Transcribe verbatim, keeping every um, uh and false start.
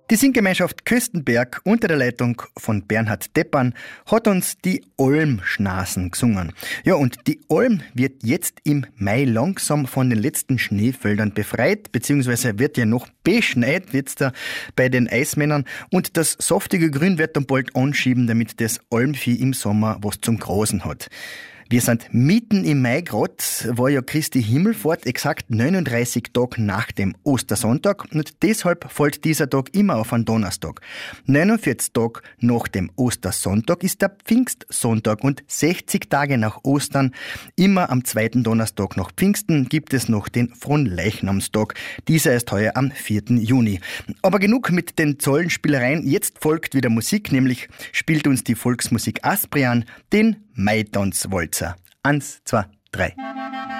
Die Singgemeinschaft Köstenberg unter der Leitung von Bernhard Deppan hat uns die Olmschnasen gesungen. Ja, und die Olm wird jetzt im Mai langsam von den letzten Schneefeldern befreit, beziehungsweise wird ja noch beschneit, wird's da bei den Eismännern. Und das saftige Grün wird dann bald anschieben, damit das Olmvieh im Sommer was zum Grasen hat. Wir sind mitten im Mai grad, war ja Christi Himmelfahrt, exakt neununddreißig Tage nach dem Ostersonntag und deshalb fällt dieser Tag immer auf einen Donnerstag. neunundvierzig Tage nach dem Ostersonntag ist der Pfingstsonntag und sechzig Tage nach Ostern, immer am zweiten Donnerstag nach Pfingsten, gibt es noch den Fronleichnamstag. Dieser ist heuer am vierten Juni. Aber genug mit den Zollenspielereien, jetzt folgt wieder Musik, nämlich spielt uns die Volksmusik Asprian den Maitanzwalzer. Eins, zwei, drei.